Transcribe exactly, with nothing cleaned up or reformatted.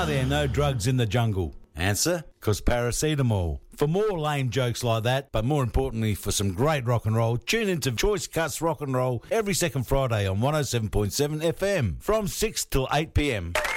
Are there no drugs in the jungle? Answer, because paracetamol. For more lame jokes like that, but more importantly for some great rock and roll, tune into Choice Cuts Rock and Roll every second Friday on one oh seven point seven F M from six till eight p m.